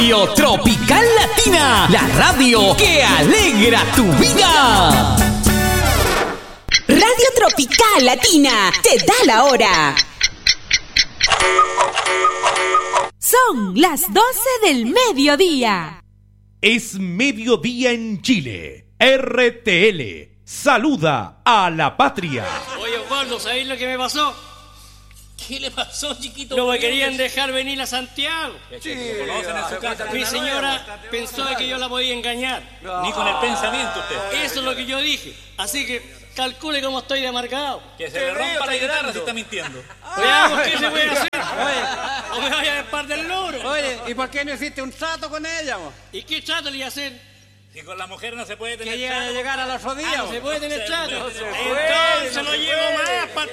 Radio Tropical Latina, la radio que alegra tu vida. Radio Tropical Latina te da la hora. Son las 12 del mediodía. Es mediodía en Chile. RTL saluda a la patria. Oye, Osvaldo, ¿sabéis lo que me pasó? ¿Qué le pasó, chiquito? No me querían dejar venir a Santiago. Sí, conocen en su casa. Mi señora pensó que yo la podía engañar. Ni con el pensamiento usted. Eso es lo que yo dije. Así que calcule cómo estoy de amargado. Que se le rompa la guitarra si está mintiendo. Veamos qué se puede hacer. O me vaya a despar del logro. Oye, ¿y por qué no hiciste un trato con ella, mo? ¿Y qué trato le iba a hacer? Si con la mujer no se puede tener Que llega a llegar a las rodillas. No se puede tener trato. No se puede, Entonces no no se llego puede. más para el